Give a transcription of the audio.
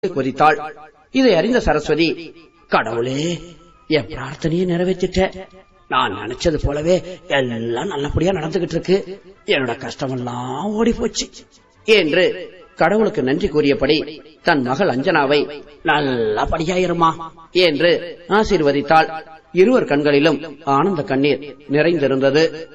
கொதித்தாள். இதை அறிந்த சரஸ்வதி, கடவுளே, என் பிரார்த்தனையை நிறைவேற்றிட்ட. நான் நினைச்சது போலவே எல்லாம் நல்லபடியா நடந்துகிட்டு இருக்கு. என்னோட கஷ்டமெல்லாம் ஓடி போச்சு என்று கடவுளுக்கு நன்றி கூறியபடி தன் மகள் அஞ்சனாவை நல்லபடியாயிருமா என்று ஆசீர்வதித்தாள். இருவர் கண்களிலும் ஆனந்த கண்ணீர் நிறைந்திருந்தது.